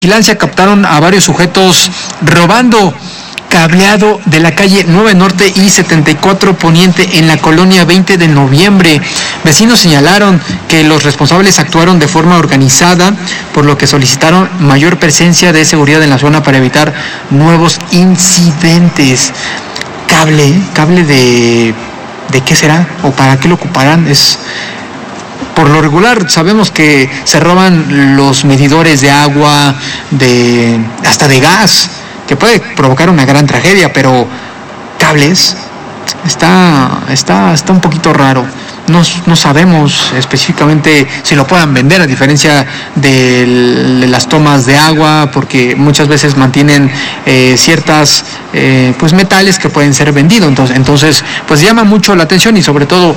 vigilancia captaron a varios sujetos robando cableado de la calle 9 Norte y 74 Poniente en la colonia 20 de noviembre. Vecinos señalaron que los responsables actuaron de forma organizada, por lo que solicitaron mayor presencia de seguridad en la zona para evitar nuevos incidentes. Cable de ¿qué será? ¿O para qué lo ocuparán? Por lo regular sabemos que se roban los medidores de agua, hasta de gas, que puede provocar una gran tragedia, pero cables está un poquito raro. No sabemos específicamente si lo puedan vender, a diferencia de las tomas de agua, porque muchas veces mantienen ciertas metales que pueden ser vendidos. Entonces pues llama mucho la atención, y sobre todo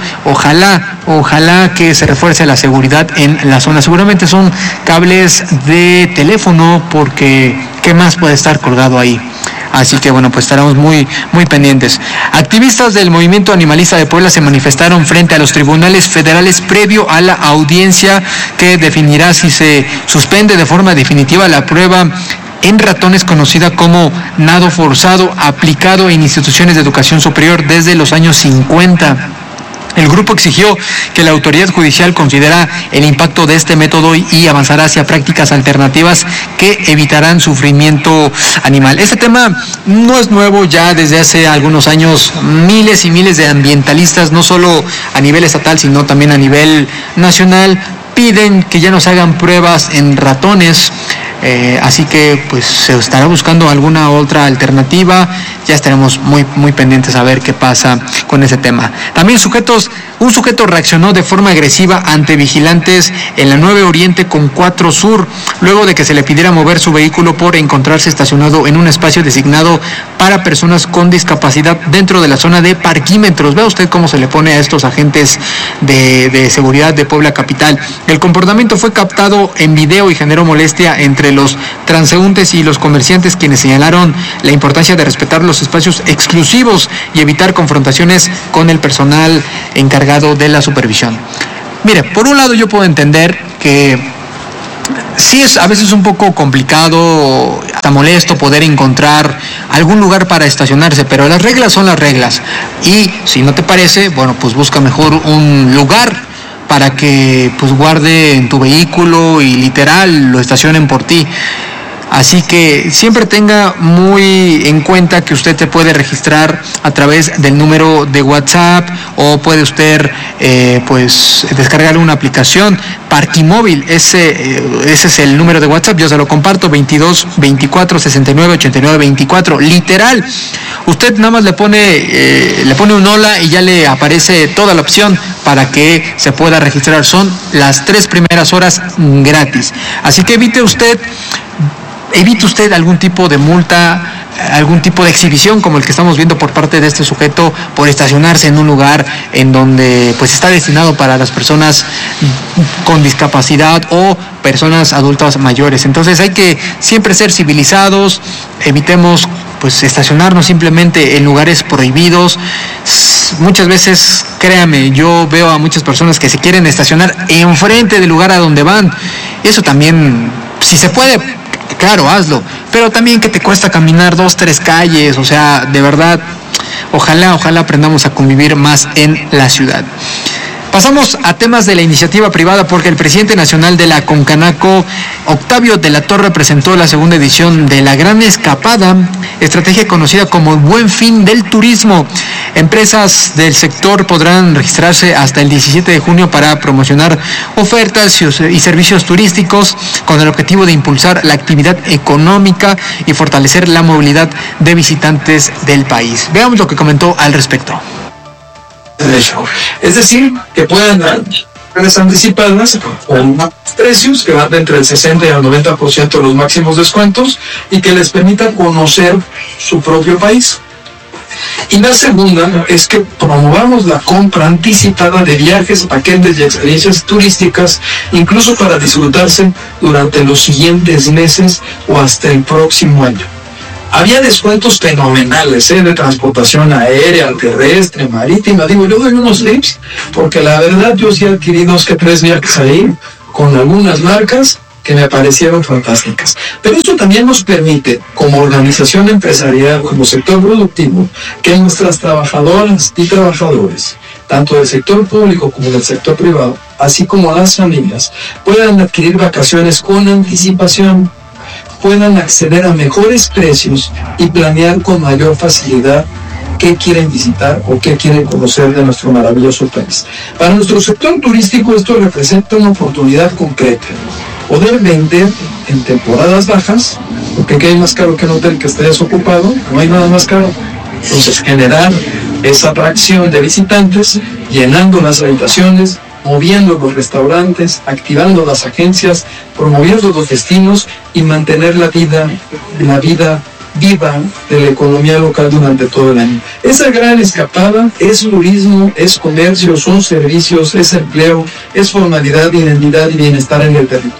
ojalá que se refuerce la seguridad en la zona. Seguramente son cables de teléfono, porque ¿qué más puede estar colgado ahí? Así que bueno, pues estaremos muy pendientes. Activistas del movimiento animalista de Puebla se manifestaron frente a los tribunales federales previo a la audiencia que definirá si se suspende de forma definitiva la prueba en ratones conocida como nado forzado, aplicado en instituciones de educación superior desde los años 50. El grupo exigió que la autoridad judicial considera el impacto de este método y avanzará hacia prácticas alternativas que evitarán sufrimiento animal. Este tema no es nuevo, ya desde hace algunos años miles y miles de ambientalistas, no solo a nivel estatal, sino también a nivel nacional, piden que ya no se hagan pruebas en ratones. Así que pues se estará buscando alguna otra alternativa. Ya estaremos muy pendientes a ver qué pasa con ese tema. También un sujeto reaccionó de forma agresiva ante vigilantes en la 9 Oriente con 4 Sur, luego de que se le pidiera mover su vehículo por encontrarse estacionado en un espacio designado para personas con discapacidad dentro de la zona de parquímetros. Vea usted cómo se le pone a estos agentes de seguridad de Puebla capital. El comportamiento fue captado en video y generó molestia entre los transeúntes y los comerciantes, quienes señalaron la importancia de respetar los espacios exclusivos y evitar confrontaciones con el personal encargado de la supervisión. Mire, por un lado yo puedo entender que sí es a veces un poco complicado, hasta molesto poder encontrar algún lugar para estacionarse, pero las reglas son las reglas, y si no te parece, bueno, pues busca mejor un lugar para que pues guarde en tu vehículo y literal lo estacionen por ti. Así que siempre tenga muy en cuenta que usted se puede registrar a través del número de WhatsApp, o puede usted pues descargar una aplicación Parquimóvil. Ese es el número de WhatsApp, yo se lo comparto: 22 24 69 89 24. Literal, usted nada más le pone un hola y ya le aparece toda la opción para que se pueda registrar. Son las 3 primeras horas gratis. Así que evite usted algún tipo de multa, algún tipo de exhibición como el que estamos viendo por parte de este sujeto por estacionarse en un lugar en donde pues está destinado para las personas con discapacidad o personas adultas mayores. Entonces hay que siempre ser civilizados, evitemos pues estacionarnos simplemente en lugares prohibidos. Muchas veces, créame, yo veo a muchas personas que se quieren estacionar enfrente del lugar a donde van. Eso también, si se puede, claro, hazlo, pero también que te cuesta caminar 2-3 calles, o sea, de verdad, ojalá aprendamos a convivir más en la ciudad. Pasamos a temas de la iniciativa privada, porque el presidente nacional de la Concanaco, Octavio de la Torre, presentó la segunda edición de la Gran Escapada, estrategia conocida como el Buen Fin del Turismo. Empresas del sector podrán registrarse hasta el 17 de junio para promocionar ofertas y servicios turísticos con el objetivo de impulsar la actividad económica y fortalecer la movilidad de visitantes del país. Veamos lo que comentó al respecto. Es decir, que puedan dar anticipadas con precios que van de entre el 60 y el 90% de los máximos descuentos, y que les permita conocer su propio país. Y la segunda es que promovamos la compra anticipada de viajes, paquetes y experiencias turísticas, incluso para disfrutarse durante los siguientes meses o hasta el próximo año. Había descuentos fenomenales de transportación aérea, terrestre, marítima. Yo doy unos tips porque la verdad yo sí adquirí 2 que 3 viajes ahí con algunas marcas que me parecieron fantásticas. Pero esto también nos permite, como organización empresarial, como sector productivo, que nuestras trabajadoras y trabajadores, tanto del sector público como del sector privado, así como las familias, puedan adquirir vacaciones con anticipación, puedan acceder a mejores precios y planear con mayor facilidad qué quieren visitar o qué quieren conocer de nuestro maravilloso país. Para nuestro sector turístico esto representa una oportunidad concreta. Poder vender en temporadas bajas, porque ¿qué hay más caro que un hotel que esté desocupado? No hay nada más caro. Entonces generar esa atracción de visitantes, llenando las habitaciones, moviendo los restaurantes, activando las agencias, promoviendo los destinos y mantener la vida viva de la economía local durante todo el año. Esa gran escapada es turismo, es comercio, son servicios, es empleo, es formalidad, identidad y bienestar en el territorio.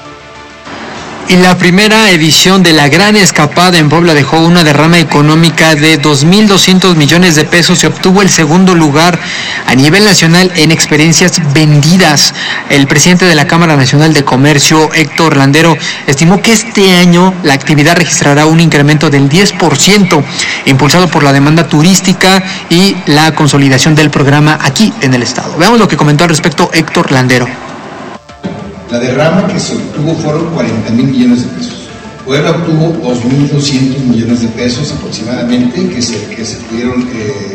Y la primera edición de la Gran Escapada en Puebla dejó una derrama económica de 2.200 millones de pesos y obtuvo el segundo lugar a nivel nacional en experiencias vendidas. El presidente de la Cámara Nacional de Comercio, Héctor Landero, estimó que este año la actividad registrará un incremento del 10%, impulsado por la demanda turística y la consolidación del programa aquí en el estado. Veamos lo que comentó al respecto Héctor Landero. La derrama que se obtuvo fueron 40,000 millones de pesos. Puebla obtuvo 2.200 millones de pesos aproximadamente que se pudieron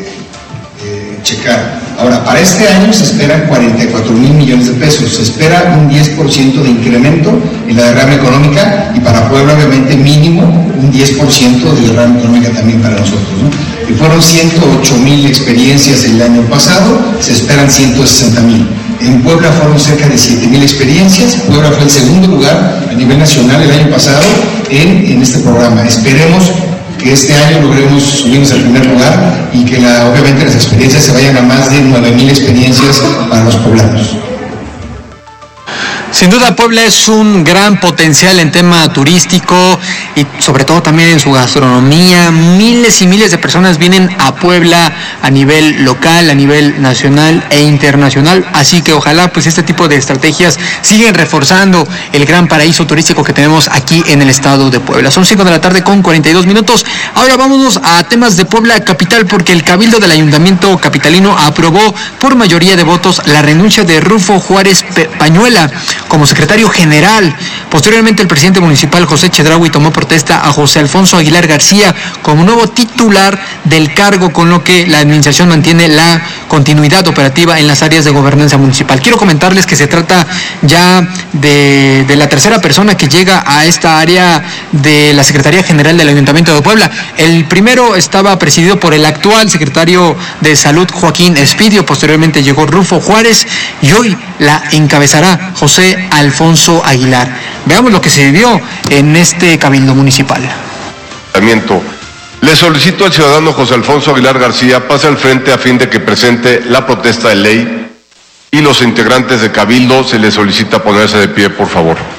checar. Ahora, para este año se esperan 44,000 millones de pesos. Se espera un 10% de incremento en la derrama económica y para Puebla obviamente mínimo un 10% de derrama económica también para nosotros, ¿no? Y fueron 108,000 experiencias el año pasado, se esperan 160,000. En Puebla fueron cerca de 7,000 experiencias. Puebla fue el segundo lugar a nivel nacional el año pasado en este programa. Esperemos que este año logremos subirnos al primer lugar y que obviamente las experiencias se vayan a más de 9,000 experiencias para los poblanos. Sin duda Puebla es un gran potencial en tema turístico y sobre todo también en su gastronomía. Miles y miles de personas vienen a Puebla a nivel local, a nivel nacional e internacional. Así que ojalá pues este tipo de estrategias siguen reforzando el gran paraíso turístico que tenemos aquí en el estado de Puebla. Son 5 de la tarde con 42 minutos. Ahora vámonos a temas de Puebla capital porque el Cabildo del Ayuntamiento capitalino aprobó por mayoría de votos la renuncia de Rufo Juárez Pañuela como secretario general. Posteriormente el presidente municipal José Chedraui tomó protesta a José Alfonso Aguilar García como nuevo titular del cargo, con lo que la administración mantiene la continuidad operativa en las áreas de gobernanza municipal. Quiero comentarles que se trata ya de la tercera persona que llega a esta área de la Secretaría General del Ayuntamiento de Puebla. El primero estaba presidido por el actual secretario de Salud Joaquín Espidio, posteriormente llegó Rufo Juárez y hoy la encabezará José Alfonso Aguilar. Veamos lo que se vivió en este cabildo municipal. Le solicito al ciudadano José Alfonso Aguilar García pase al frente a fin de que presente la protesta de ley y los integrantes de cabildo se les solicita ponerse de pie, por favor.